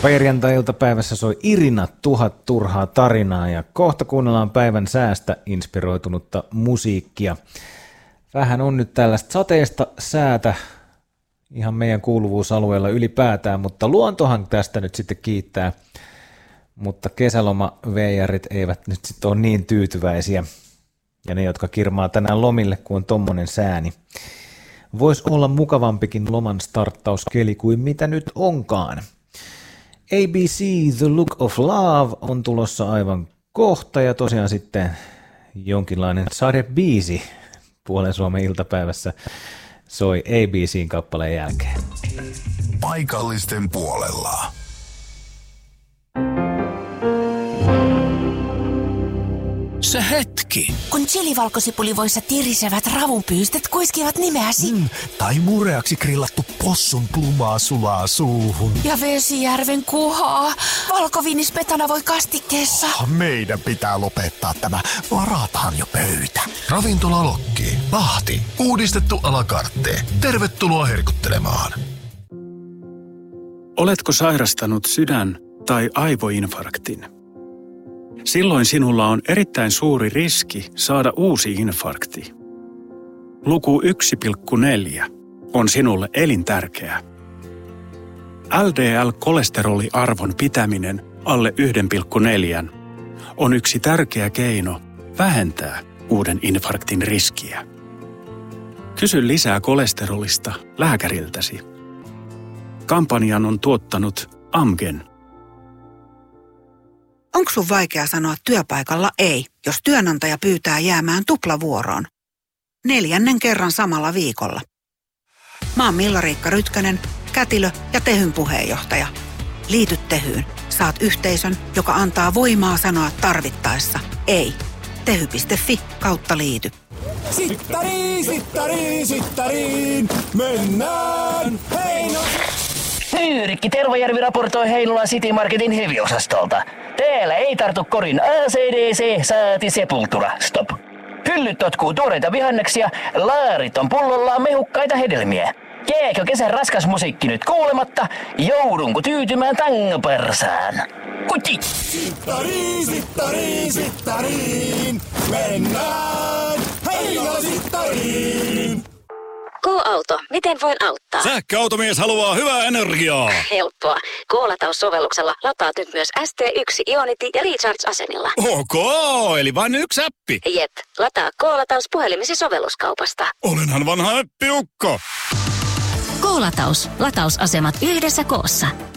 Perjantai-iltapäivässä soi Irina 1000 turhaa tarinaa ja kohta kuunnellaan päivän säästä inspiroitunutta musiikkia. Vähän on nyt tällaista sateista säätä ihan meidän kuuluvuusalueella ylipäätään, mutta luontohan tästä nyt sitten kiittää. Mutta kesäloma-veijarit eivät nyt sitten ole niin tyytyväisiä. Ja ne, jotka kirmaa tänään lomille, kun on tommonen sääni. Voisi olla mukavampikin loman starttauskeli kuin mitä nyt onkaan. ABC The Look of Love on tulossa aivan kohta ja tosiaan sitten jonkinlainen sadebiisi Puolen Suomen iltapäivässä soi ABC:n kappaleen jälkeen. Paikallisten puolella. Se hetki. Kun chilivalkosipulivoissa tirisevät ravunpyystöt kuiskivat nimeäsi. Tai mureaksi grillattu possun plumaa sulaa suuhun. Ja Vesijärven kuhaa. Valkoviinismetana voi kastikkeessa. Meidän pitää lopettaa tämä. Varataan jo pöytä. Ravintola Lokki. Lahti. Uudistettu à la carte. Tervetuloa herkuttelemaan. Oletko sairastanut sydän- tai aivoinfarktin? Silloin sinulla on erittäin suuri riski saada uusi infarkti. Luku 1,4 on sinulle elintärkeä. LDL-kolesteroliarvon pitäminen alle 1,4 on yksi tärkeä keino vähentää uuden infarktin riskiä. Kysy lisää kolesterolista lääkäriltäsi. Kampanjan on tuottanut Amgen. Onko sun vaikea sanoa työpaikalla ei, jos työnantaja pyytää jäämään tuplavuoroon? 4. kerran samalla viikolla. Mä oon Milla-Riikka Rytkönen, kätilö ja Tehyn puheenjohtaja. Liity Tehyyn. Saat yhteisön, joka antaa voimaa sanoa tarvittaessa ei. Tehy.fi/liity. Sittariin, sittariin, sittariin, mennään Heino! Pyyrikki Tervajärvi raportoi Heinolan City Marketin heviosastolta. Täällä ei tartu korin ACDC saati Sepultura. Stop. Hyllyt totkuu tuoreita vihanneksia, laarit on pullollaan mehukkaita hedelmiä. Jääkö kesän raskas musiikki nyt kuulematta? Joudunko tyytymään tangopersaan? Kuti! Sittariin, sittariin, sittariin, mennään Heino sittariin! K-auto, miten voin auttaa? Sähköautomies haluaa hyvää energiaa. Helppoa. K-lataussovelluksella lataat nyt myös ST1 Ionity ja Recharge-asemilla. Ok, eli vain yksi appi. Jep, lataa K-lataus puhelimesi sovelluskaupasta. Olenhan vanha äppiukko. K-lataus. Latausasemat yhdessä koossa.